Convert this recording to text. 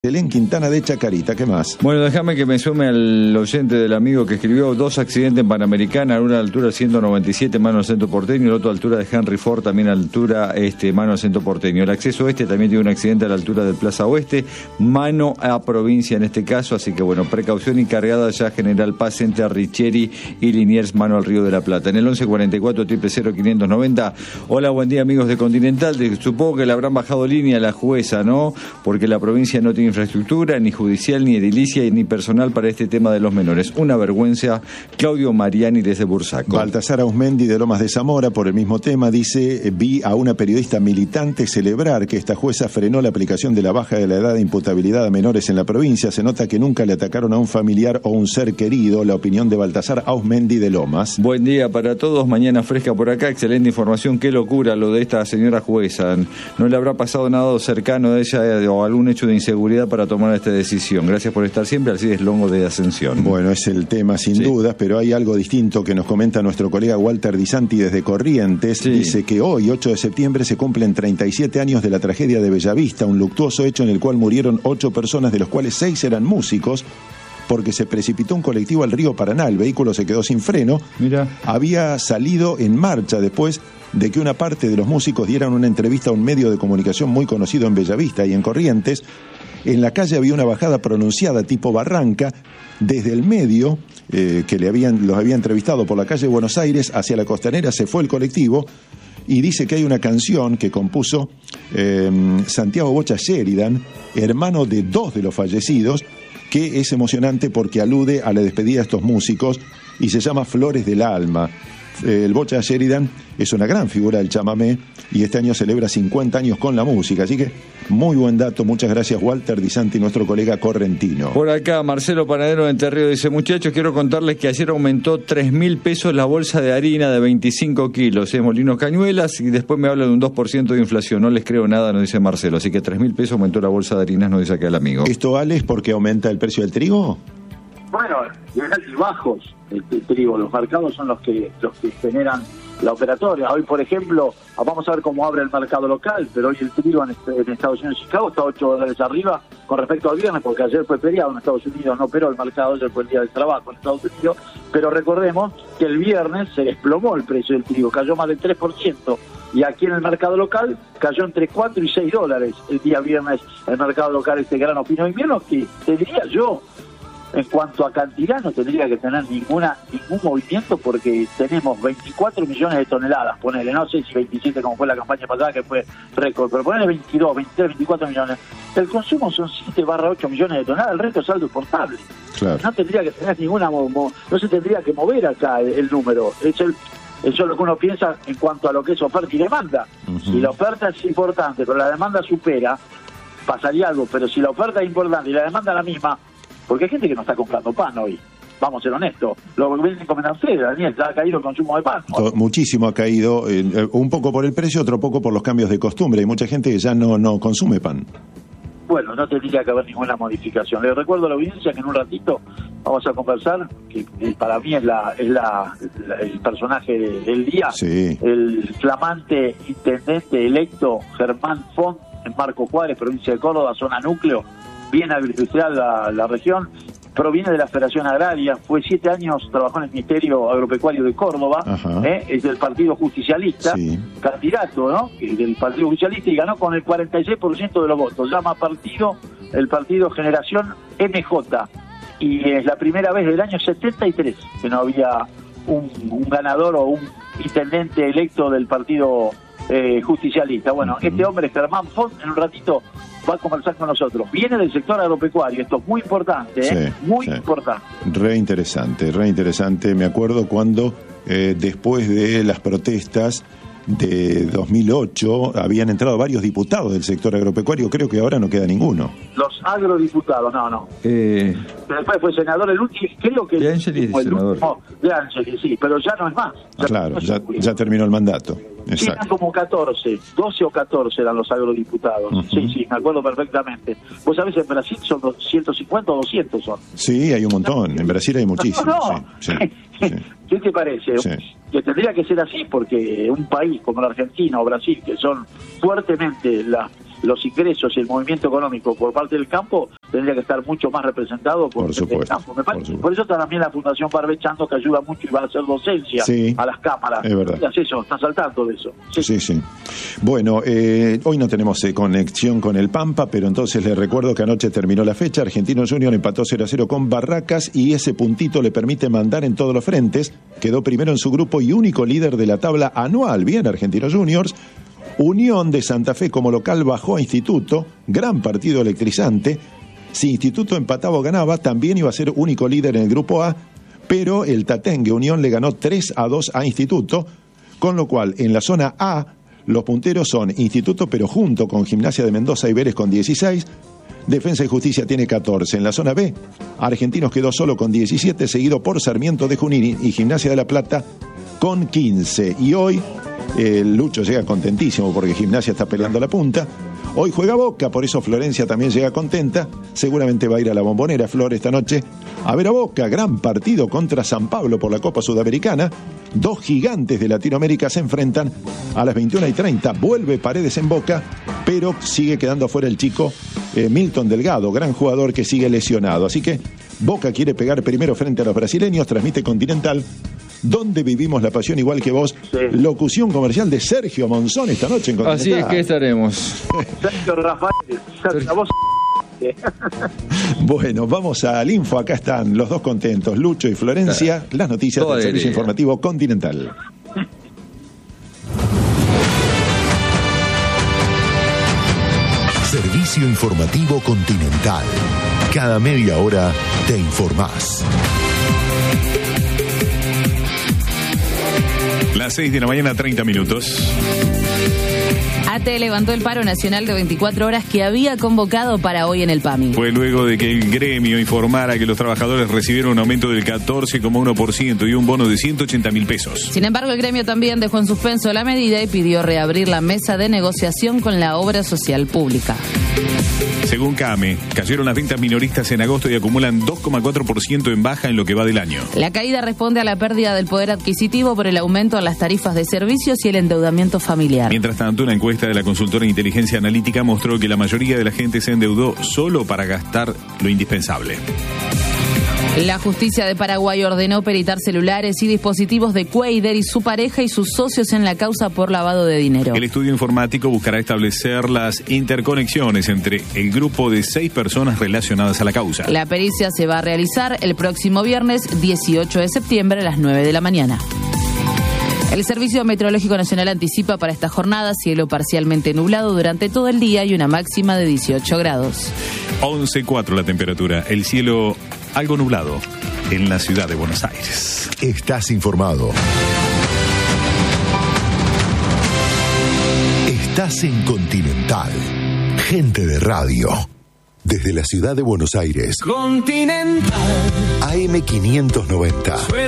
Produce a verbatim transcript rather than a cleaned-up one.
Belén Quintana de Chacarita. ¿Qué más? Bueno, déjame que me sume al oyente del amigo que escribió dos accidentes en Panamericana, una altura ciento noventa y siete, mano al centro porteño, y la otra altura de Henry Ford, también a altura este, mano al centro porteño. El acceso este también tiene un accidente a la altura del Plaza Oeste, mano a provincia en este caso, así que bueno, precaución y cargada ya General Paz entre Richieri y Liniers, mano al Río de la Plata. En el once cuarenta y cuatro, cero cero quinientos noventa. Hola, buen día amigos de Continental. Supongo que le habrán bajado línea a la jueza, ¿no? Porque la provincia no tiene infraestructura, ni judicial, ni edilicia, y ni personal para este tema de los menores. Una vergüenza. Claudio Mariani desde Bursaco. Baltasar Ausmendi de Lomas de Zamora, por el mismo tema, dice: vi a una periodista militante celebrar que esta jueza frenó la aplicación de la baja de la edad de imputabilidad a menores en la provincia. Se nota que nunca le atacaron a un familiar o un ser querido. La opinión de Baltasar Ausmendi de Lomas. Buen día para todos, mañana fresca por acá, excelente información. Qué locura lo de esta señora jueza. No le habrá pasado nada cercano de ella o algún hecho de inseguridad para tomar esta decisión. Gracias por estar siempre, Alcides Longo de Ascensión. Bueno, es el tema sin sí. dudas, pero hay algo distinto que nos comenta nuestro colega Walter Di Santi desde Corrientes. Sí. Dice que hoy, ocho de septiembre, se cumplen treinta y siete años de la tragedia de Bellavista, un luctuoso hecho en el cual murieron ocho personas, de los cuales seis eran músicos, porque se precipitó un colectivo al río Paraná. El vehículo se quedó sin freno. Mira. Había salido en marcha después de que una parte de los músicos dieran una entrevista a un medio de comunicación muy conocido en Bellavista y en Corrientes. En la calle había una bajada pronunciada tipo barranca. Desde el medio, eh, que le habían, los había entrevistado por la calle Buenos Aires, hacia la costanera se fue el colectivo. Y dice que hay una canción que compuso eh, Santiago Bocha Sheridan, hermano de dos de los fallecidos, que es emocionante porque alude a la despedida de estos músicos y se llama Flores del Alma. El Bocha Sheridan es una gran figura del chamamé y este año celebra cincuenta años con la música, así que muy buen dato. Muchas gracias, Walter Di Santi, nuestro colega correntino. Por acá Marcelo Panadero de Entre Ríos dice: muchachos, quiero contarles que ayer aumentó tres mil pesos la bolsa de harina de veinticinco kilos, ¿eh? Molinos Cañuelas, y después me habla de un dos por ciento de inflación. No les creo nada, nos dice Marcelo, así que tres mil pesos aumentó la bolsa de harinas, nos dice acá el amigo. ¿Esto, Ale, es porque aumenta el precio del trigo? Bueno, y bajos el, el trigo, los mercados son los que los que generan la operatoria. Hoy, por ejemplo, vamos a ver cómo abre el mercado local, pero hoy el trigo en, en Estados Unidos y Chicago está ocho dólares arriba con respecto al viernes, porque ayer fue feriado en Estados Unidos, no operó el mercado, ayer fue el día del trabajo en Estados Unidos, pero recordemos que el viernes se desplomó el precio del trigo, cayó más del tres por ciento, y aquí en el mercado local cayó entre cuatro y seis dólares el día viernes el mercado local, este grano fino de invierno, que te diría yo, en cuanto a cantidad no tendría que tener ninguna ningún movimiento, porque tenemos veinticuatro millones de toneladas, ponele, no sé si veintisiete como fue la campaña pasada que fue récord, pero ponele veintidós, veintitrés, veinticuatro millones. El consumo son siete barra ocho millones de toneladas, el resto es saldo exportable. Claro. No tendría que tener ninguna, no se tendría que mover acá el, el número. Es el, eso es lo que uno piensa en cuanto a lo que es oferta y demanda. Uh-huh. Si la oferta es importante, pero la demanda supera, pasaría algo, pero si la oferta es importante y la demanda es la misma, porque hay gente que no está comprando pan hoy, vamos a ser honestos. Lo que vienen comiendo ustedes, Daniel, ha caído el consumo de pan. ¿No? Muchísimo ha caído, eh, un poco por el precio, otro poco por los cambios de costumbre. Hay mucha gente que ya no, no consume pan. Bueno, no tendría que haber ninguna modificación. Les recuerdo a la audiencia que en un ratito vamos a conversar, que para mí es la es la, la el personaje del día, sí. El flamante intendente electo Germán Font en Marco Juárez, provincia de Córdoba, zona núcleo, bien agroindustrial la, la región, proviene de la Federación Agraria, fue siete años, trabajó en el Ministerio Agropecuario de Córdoba, ¿eh? Es del Partido Justicialista, sí. Candidato, ¿no? Del Partido Justicialista, y ganó con el cuarenta y seis por ciento de los votos. Llama partido el Partido Generación M J, y es la primera vez del año setenta y tres que no había un, un ganador o un intendente electo del Partido eh, Justicialista. Bueno, uh-huh. Este hombre, Germán Font, en un ratito va a conversar con nosotros. Viene del sector agropecuario, esto es muy importante, ¿eh? Sí, muy sí. importante. Re interesante, re interesante. Me acuerdo cuando eh, después de las protestas de dos mil ocho habían entrado varios diputados del sector agropecuario, creo que ahora no queda ninguno. Los agrodiputados, no, no. Eh... Después fue senador el último, creo que... De Angelis, el senador. Último, de Angelis, sí, pero ya no es más. Ya claro, no ya, ya terminó el mandato. Sí, eran como catorce, doce o catorce eran los agrodiputados. Uh-huh. Sí, sí, me acuerdo perfectamente. Vos sabés, en Brasil son ciento cincuenta o doscientos son. Sí, hay un montón. En Brasil hay muchísimos. No, no. Sí, sí, sí. ¿Qué te parece? Sí. Que tendría que ser así, porque un país como la Argentina o Brasil, que son fuertemente la, los ingresos y el movimiento económico por parte del campo tendría que estar mucho más representado por, por supuesto, el campo. Me parece, por, por eso también la Fundación Barbechando, que ayuda mucho y va a hacer docencia sí, a las cámaras. Es verdad. Es eso, está saltando de eso. Sí, sí. sí. Bueno, eh, hoy no tenemos eh, conexión con el Pampa, pero entonces les recuerdo que anoche terminó la fecha. Argentinos Juniors empató cero a cero con Barracas y ese puntito le permite mandar en todos los frentes. Quedó primero en su grupo y único líder de la tabla anual. Bien, Argentinos Juniors. Unión de Santa Fe como local bajó a Instituto. Gran partido electrizante. Si Instituto empataba o ganaba, también iba a ser único líder en el grupo A, pero el Tatengue Unión le ganó tres a dos a Instituto, con lo cual en la zona A los punteros son Instituto, pero junto con Gimnasia de Mendoza y Vélez con dieciséis, Defensa y Justicia tiene catorce. En la zona B, Argentinos quedó solo con diecisiete, seguido por Sarmiento de Junín y Gimnasia de La Plata con quince. Y hoy eh, Lucho llega contentísimo porque Gimnasia está peleando la punta. Hoy juega Boca, por eso Florencia también llega contenta. Seguramente va a ir a la Bombonera Flor esta noche a ver a Boca. Gran partido contra San Pablo por la Copa Sudamericana. Dos gigantes de Latinoamérica se enfrentan a las veintiuna y treinta. Vuelve Paredes en Boca, pero sigue quedando afuera el chico eh, Milton Delgado, gran jugador que sigue lesionado. Así que Boca quiere pegar primero frente a los brasileños. Transmite Continental, donde vivimos la pasión igual que vos. Sí. Locución comercial de Sergio Monzón esta noche en Continental. Así es que estaremos. Sergio Rafael, Sergio, vos. Bueno, vamos al info. Acá están los dos contentos, Lucho y Florencia. Las noticias del servicio informativo Continental. Servicio informativo Continental. Cada media hora te informás. Las seis de la mañana, treinta minutos. A T E levantó el paro nacional de veinticuatro horas que había convocado para hoy en el PAMI. Fue luego de que el gremio informara que los trabajadores recibieron un aumento del catorce coma uno por ciento y un bono de ciento ochenta mil pesos. Sin embargo, el gremio también dejó en suspenso la medida y pidió reabrir la mesa de negociación con la obra social pública. Según CAME, cayeron las ventas minoristas en agosto y acumulan dos coma cuatro por ciento en baja en lo que va del año. La caída responde a la pérdida del poder adquisitivo por el aumento en las tarifas de servicios y el endeudamiento familiar. Mientras tanto, una encuesta de la consultora Inteligencia Analítica mostró que la mayoría de la gente se endeudó solo para gastar lo indispensable. La justicia de Paraguay ordenó peritar celulares y dispositivos de Cuader y su pareja y sus socios en la causa por lavado de dinero. El estudio informático buscará establecer las interconexiones entre el grupo de seis personas relacionadas a la causa. La pericia se va a realizar el próximo viernes dieciocho de septiembre a las nueve de la mañana. El Servicio Meteorológico Nacional anticipa para esta jornada cielo parcialmente nublado durante todo el día y una máxima de dieciocho grados. once coma cuatro la temperatura, el cielo algo nublado en la ciudad de Buenos Aires. Estás informado. Estás en Continental. Gente de radio. Desde la ciudad de Buenos Aires. Continental. A M quinientos noventa.